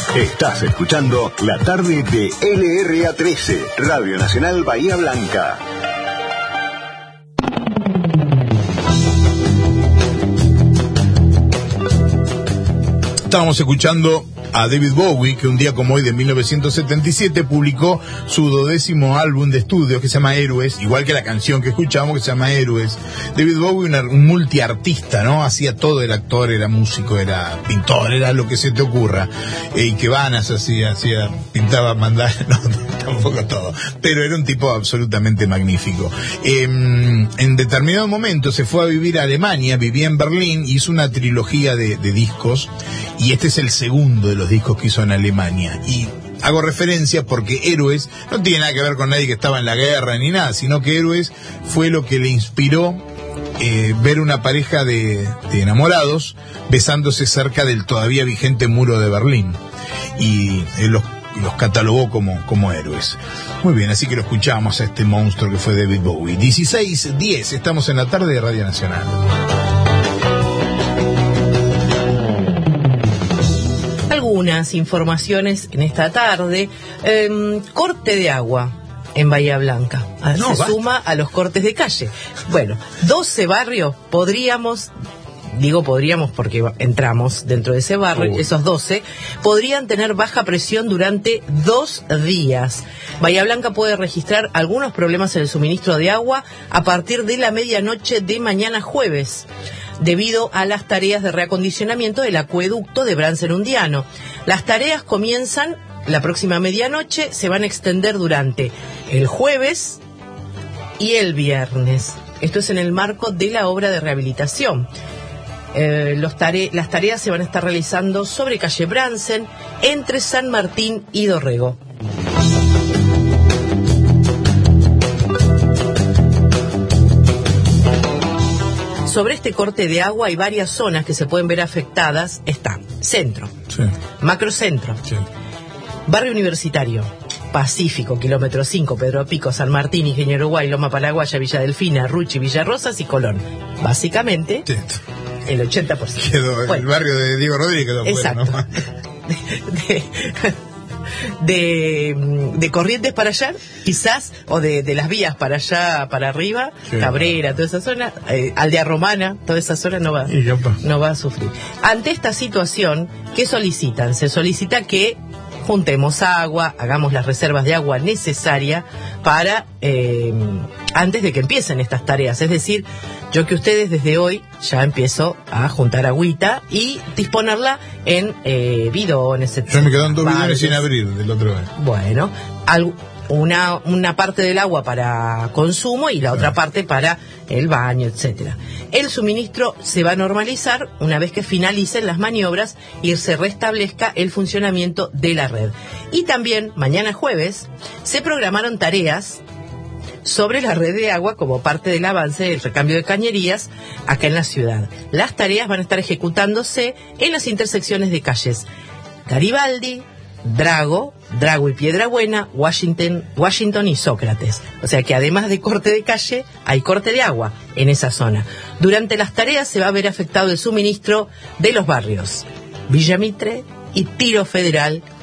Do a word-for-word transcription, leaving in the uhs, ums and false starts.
Estás escuchando la tarde de L R A trece, Radio Nacional Bahía Blanca. Estábamos escuchando a David Bowie, que un día como hoy de mil novecientos setenta y siete publicó su duodécimo álbum de estudio que se llama Héroes, igual que la canción que escuchamos que se llama Héroes. David Bowie, una, un multiartista, ¿no? Hacía todo, era actor, era músico, era pintor, era lo que se te ocurra. E Ikebanas hacía, hacía, pintaba, mandaba, no, tampoco todo, pero era un tipo absolutamente magnífico. Eh, en determinado momento se fue a vivir a Alemania, vivía en Berlín, hizo una trilogía de, de discos, y este es el segundo de los discos que hizo en Alemania. Y hago referencia porque Héroes no tiene nada que ver con nadie que estaba en la guerra ni nada, sino que Héroes fue lo que le inspiró eh, ver una pareja de, de enamorados besándose cerca del todavía vigente muro de Berlín. Y él los, los catalogó como, como héroes. Muy bien, así que lo escuchamos a este monstruo que fue David Bowie. dieciséis diez, estamos en la tarde de Radio Nacional. Algunas informaciones en esta tarde. Eh, corte de agua en Bahía Blanca. Ah, no, se va. Suma a los cortes de calle. Bueno, doce barrios podríamos, digo podríamos porque entramos dentro de ese barrio, uh. esos doce, podrían tener baja presión durante dos días. Bahía Blanca puede registrar algunos problemas en el suministro de agua a partir de la medianoche de mañana jueves, debido a las tareas de reacondicionamiento del acueducto de Bransen-Undiano. Las tareas comienzan la próxima medianoche, se van a extender durante el jueves y el viernes. Esto es en el marco de la obra de rehabilitación. Eh, los tare- las tareas se van a estar realizando sobre calle Bransen, entre San Martín y Dorrego. Sobre este corte de agua hay varias zonas que se pueden ver afectadas. Están Centro, sí. Macrocentro, sí. Barrio Universitario, Pacífico, Kilómetro cinco, Pedro Pico, San Martín, Ingeniero Guay, Loma Paraguaya, Villa Delfina, Ruchi, Villa Rosas y Colón. Básicamente, sí. El ochenta por ciento. Quedó bueno, el barrio de Diego Rodríguez. Quedó exacto. Fuera, ¿no? de, de, de Corrientes para allá, quizás, o de, de las vías para allá, para arriba, sí. Cabrera, toda esa zona, eh, Aldea Romana, toda esa zona no va, no va a sufrir. Ante esta situación, ¿qué solicitan? Se solicita que juntemos agua, hagamos las reservas de agua necesarias para eh, antes de que empiecen estas tareas. Es decir, yo que ustedes desde hoy ya empiezo a juntar agüita y disponerla en eh, bidones, etcétera. Yo me quedan dos bidones sin abrir del otro lado. Bueno, algo, una, una parte del agua para consumo y la otra parte para el baño, etcétera. El suministro se va a normalizar una vez que finalicen las maniobras y se restablezca el funcionamiento de la red. Y también, mañana jueves, se programaron tareas sobre la red de agua como parte del avance del recambio de cañerías acá en la ciudad. Las tareas van a estar ejecutándose en las intersecciones de calles Garibaldi, Drago, Drago y Piedrabuena, Washington, Washington y Sócrates. O sea que además de corte de calle, hay corte de agua en esa zona. Durante las tareas se va a ver afectado el suministro de los barrios Villa Mitre y Tiro Federal,